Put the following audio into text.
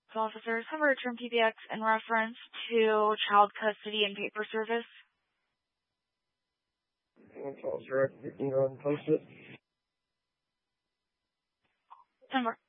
So officers have returned PBX in reference to child custody and paper service. Officer, you can go ahead and post it. 10 more.